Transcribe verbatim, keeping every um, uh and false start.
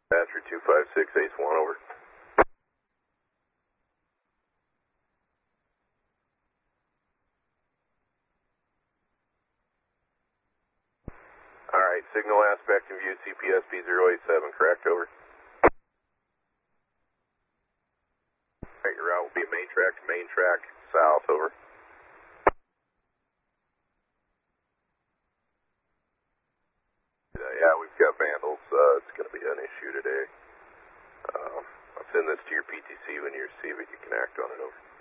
Astro two five six, Ace one, over. Alright, signal aspect in view, C P S B zero eight seven, correct, over. Alright, your route will be main track to main track, south, over. Uh, yeah, we've got vandals, uh, it's going to be an issue today. Uh, I'll send this to your P T C when you receive it, you can act on it, over.